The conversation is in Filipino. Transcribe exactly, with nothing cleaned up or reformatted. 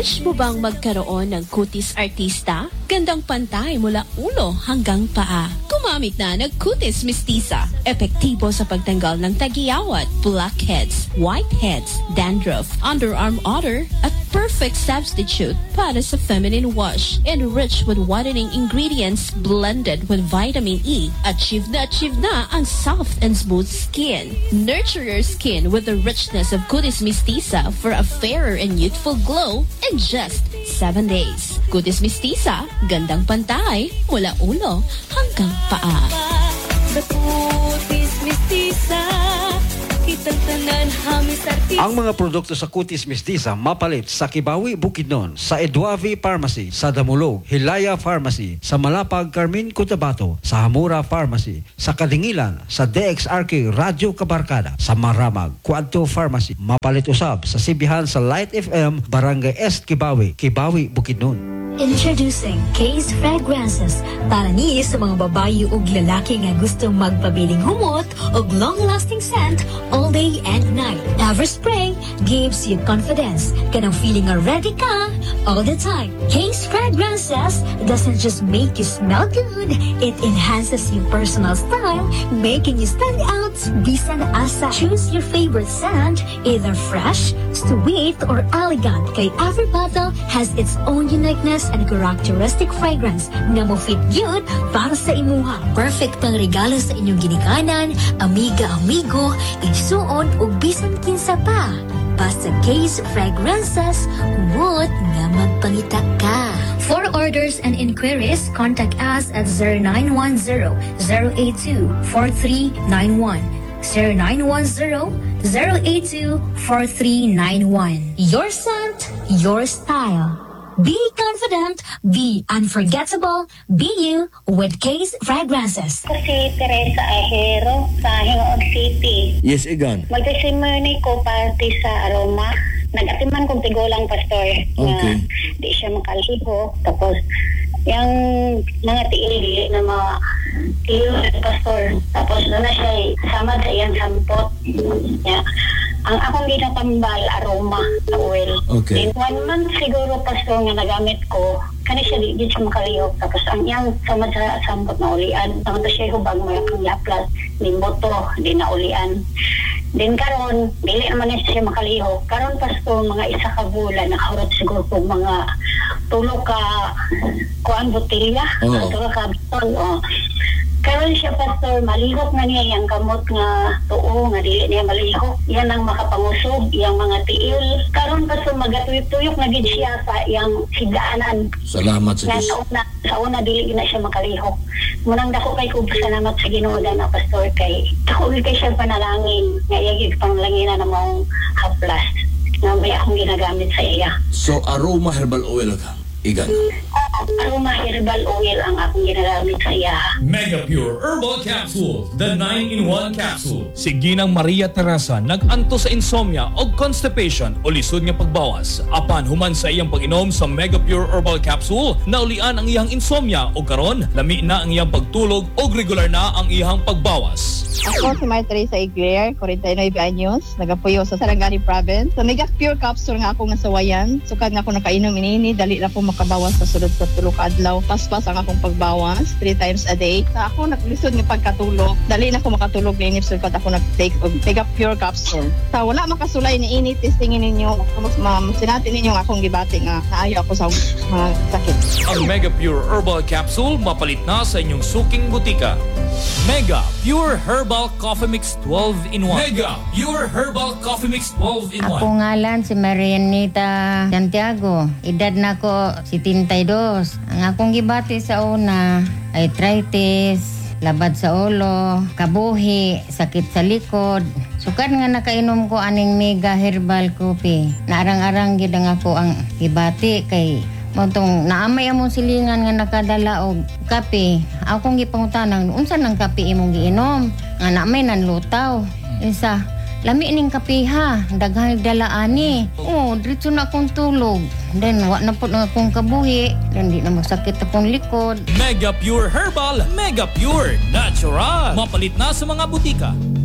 Wish mo bang magkaroon ng kutis artista? Gandang pantay mula ulo hanggang paa. Gumamit na ng Kutis Mestiza. Epektibo sa pagtanggal ng tagiyawat, blackheads, whiteheads, dandruff, underarm odor, at perfect substitute para sa feminine wash. Enriched with whitening ingredients blended with vitamin E. Achieve na achieve na ang soft and smooth skin. Nurture your skin with the richness of Kutis Mestiza for a fairer and youthful glow in just seven days. Kutis Mestiza, gandang pantay mula ulo hanggang paa. Kutis Mestiza, kitang tanan hamis artista. Ang mga produkto sa Kutis Mestiza mapalit sa Kibawi, Bukidnon, sa Edwavi Pharmacy, sa Damulog, Hilaya Pharmacy, sa Malapag, Carmen Cotabato, sa Hamura Pharmacy, sa Kadingilan, sa D X R K Radyo Kabarkada, sa Maramag, Quadto Pharmacy. Mapalit usab sa Sibihan sa Light F M, Barangay Est Kibawi, Kibawi, Bukidnon. Introducing Case Fragrances para ni sa mga babayi ug lalaki nga gusto magpabiling humot ug long-lasting scent all day and night. Everspray gives you confidence. Kanang feeling nga ready ka all the time. Case Fragrances doesn't just make you smell good, it enhances your personal style, making you stand out bisan asa. Choose your favorite scent, either fresh, sweet, or elegant. Kay every bottle has its own uniqueness and characteristic fragrance nga mo fit yun para sa imuha. Perfect pang regalo sa inyong ginikanan, amiga, amigo, igsuon o bisan kinsa pa. Basta Case Fragrances, humot nga magpangita ka. For orders and inquiries, contact us at zero nine one zero, zero eight two, four three nine one. zero nine one zero, zero eight two, four three nine one. Your scent, your style. Be confident, be unforgettable, be you with Case Fragrances. Ako si Teresa Ahero sa Hingoog City. Yes, Igan. Magtesimony ko party sa Aroma. Nag-atiman kong tigulang pastor Okay. na di siya makaliho. Tapos, yung mga tiili na mga tiyo ng pastor. Tapos, doon na siya kasama sa iyang sampot. Yeah. Ang akong ginatambal, aroma sa oil. Okay. Then one month siguro pastor nga nagamit ko, kani siya di, di siya makalihok. Tapos ang iyang sama sa sampot na ulian. Tama to siya hubag mo yung yaplas, ni moto, di na ulian. Then karon, dili naman na siya makalihok. Karon pastor, mga isa ka bulan, nakahurot siguro po mga tulo ka kuan botilya. Oh. Tulo ka botol, oh. Karon siya pastor, malihok na niya yung kamot nga tuo, nga dili niya malihok. Yan ang makapangusog, yung mga tiil. Karon pastor, magatuyok-tuyok na gid siya sa yung higdaanan. Salamat sa Nga Diyos. sa una, sa una dili na siya makalihok. Munang dako kay ko salamat sa Ginoo na pastor kay dako kay siya panalangin. Nga yagig panglangina na mong haplas. Nga may akong ginagamit sa iya. So, aroma herbal oil ka, Igan. Aroma herbal oil ang akong ginagamit sa iya. Mega Pure Herbal Capsule, the nine in one capsule. Si Ginang Maria Teresa nag-anto sa insomnia o constipation o lisod nga pagbawas. Apan human sa iyang pag-inom sa Mega Pure Herbal Capsule, naulian ang iyang insomnia o karon lami na ang iyang pagtulog o regular na ang iyang pagbawas. Ako si Maria Teresa Igler, forty-nine anyos, nagapuyo sa Sarangani Province. So, Mega Pure Capsule nga ako nga sawayan. Sukad nga ako nakainom inini, dali na po makabawas sa sulod sa tulog adlaw. Paspas ang akong pagbawas three times a day. Sa ako naglisod ng pagkatulog, dali na ako makatulog na inip sulpat ako nag-take og Mega Pure Capsule. Sa wala makasulay ni ini, testingin ninyo. Mas ma'am, sinatin ninyo nga akong gibati nga naayo ako sa mga sakit. Ang Mega Pure Herbal Capsule mapalit na sa inyong suking butika. Mega Pure Herbal Coffee Mix twelve in one. Mega Pure Herbal Coffee Mix twelve in one. Ako ngalan si Marianita Santiago. Edad na ko setenta-dos. Ang akong gibati sa una ay arthritis, labad sa ulo, kabuhi, sakit sa likod. Sukad nga nakainom ko aning Mega Herbal Coffee. Naarang-arang gid ang ako ang gibati kay Montong naamay among silingan nga nakadala og kape. Akong gipangutanan, unsa nang kape imong giinom? Nga naamay nanlutaw. Isa, lami ning kape ha, daghang dala ani. Oh, diretso na akong tulog. Then wa na pud akong kabuhi, then di na masakit akong likod. Mega Pure Herbal, Mega Pure Natural. Mapalit na sa mga butika.